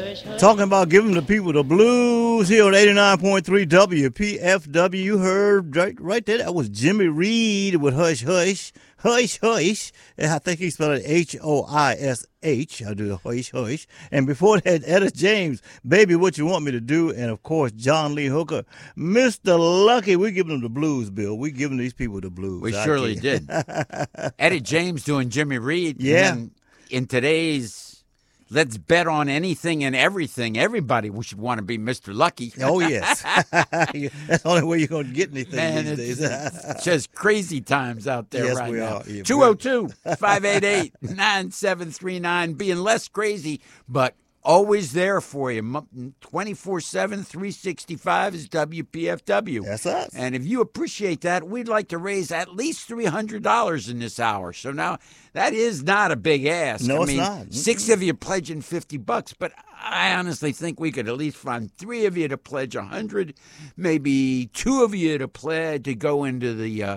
Talking about giving the people the blues here on 89.3 WPFW. You heard right there. That was Jimmy Reed with Hush Hush. Hush Hush. I think he spelled it H-O-I-S-H. I do the Hush Hush. And before that, Etta James, Baby What You Want Me to Do. And, of course, John Lee Hooker. Mr. Lucky, we giving them the blues, Bill. We giving these people the blues. We surely did. Etta James doing Jimmy Reed. Yeah. And in today's Let's Bet on Anything and Everything, everybody should want to be Mr. Lucky. Oh, yes. That's the only way you're going to get anything these days. It's just crazy times out there yes, right we now. Are. Yeah, 202-588-9739. Being less crazy, but always there for you. 24/7, 365 is WPFW. That's us. And if you appreciate that, we'd like to raise at least $300 in this hour. So now that is not a big ask. No, I it's mean, not. 6 of you pledging $50, but I honestly think we could at least find 3 of you to pledge $100, maybe 2 of you to pledge to go into the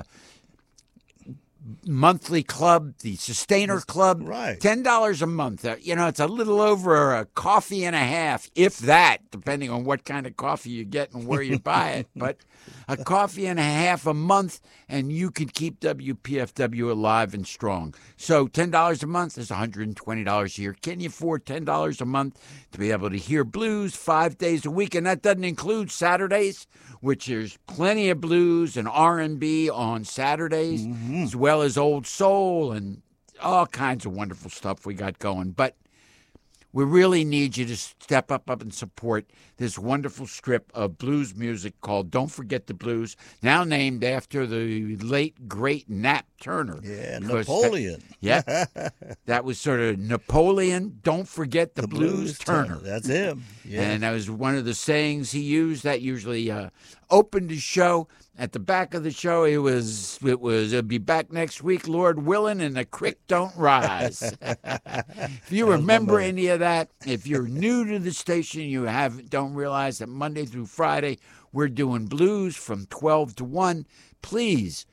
monthly club, the Sustainer Club. Right. $10 a month. It's a little over a coffee and a half, if that, depending on what kind of coffee you get and where you buy it. But a coffee and a half a month, and you could keep WPFW alive and strong. So $10 a month is $120 a year. Can you afford $10 a month to be able to hear blues 5 days a week? And that doesn't include Saturdays, which there's plenty of blues and R&B on Saturdays, as well as old soul and all kinds of wonderful stuff we got going. But we really need you to step up and support this wonderful strip of blues music called Don't Forget the Blues, now named after the late, great Nat Turner. Yeah, Napoleon. That was sort of Napoleon, Don't Forget the Blues Turner. That's him. Yeah. And that was one of the sayings he used that usually opened his show. At the back of the show, it'll be back next week, Lord willing, and the creek don't rise. If you remember any of that, if you're new to the station, you don't realize that Monday through Friday, we're doing blues from 12 to 1. Please,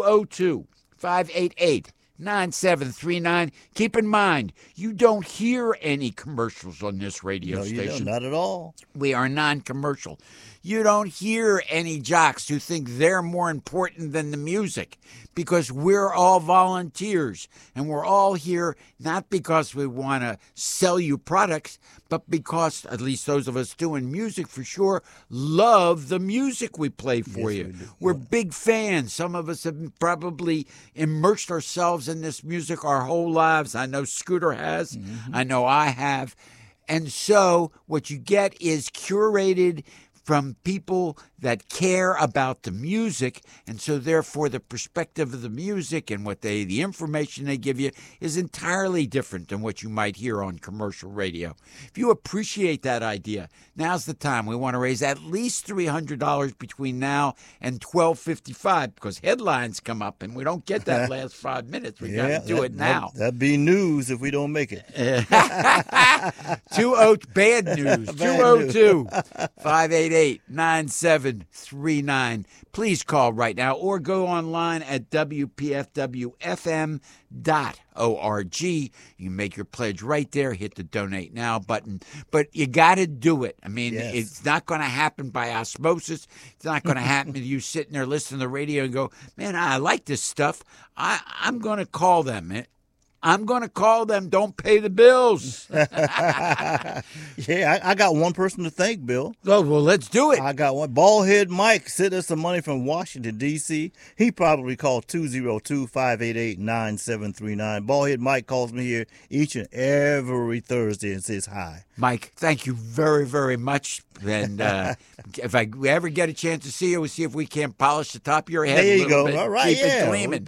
202-588-9739. Keep in mind, you don't hear any commercials on this radio station. You don't, not at all. We are non-commercial. You don't hear any jocks who think they're more important than the music, because we're all volunteers, and we're all here not because we want to sell you products, but because, at least those of us doing music for sure, love the music we play for you. We're big fans. Some of us have probably immersed ourselves in this music our whole lives. I know Scooter has. I know I have. And so what you get is curated from people that care about the music, and so therefore the perspective of the music and the information they give you is entirely different than what you might hear on commercial radio. If you appreciate that idea, now's the time. We want to raise at least $300 between now and 12:55, because headlines come up and we don't get that last 5 minutes. We got to do it now. That'd be news if we don't make it. Bad news. 202-588-9739. Please call right now or go online at WPFWFM.org. You can make your pledge right there. Hit the Donate Now button. But you got to do it. I mean, It's not going to happen by osmosis. It's not going to happen to you sitting there listening to the radio and go, man, I like this stuff. I'm going to call them. I'm going to call them. Don't pay the bills. I got one person to thank, Bill. Oh, well, let's do it. I got one. Baldhead Mike sent us some money from Washington, D.C. He probably called 202-588-9739. Baldhead Mike calls me here each and every Thursday and says hi. Mike, thank you very, very much. And if I ever get a chance to see you, we'll see if we can't polish the top of your head there a little bit. All right, Keep it gleaming.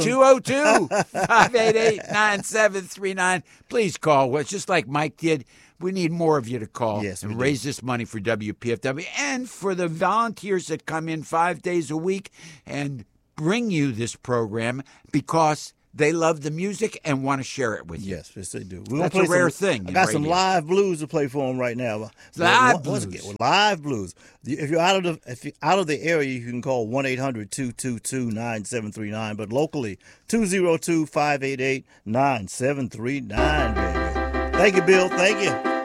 202-588-9739. Please call. Well, just like Mike did, we need more of you to call and raise this money for WPFW and for the volunteers that come in 5 days a week and bring you this program because they love the music and want to share it with you. Yes, they do. That's a rare thing. I got some live blues to play for them right now. Live blues. Live blues. If you're out of the area, you can call 1-800-222-9739. But locally, 202-588-9739. Baby. Thank you, Bill. Thank you.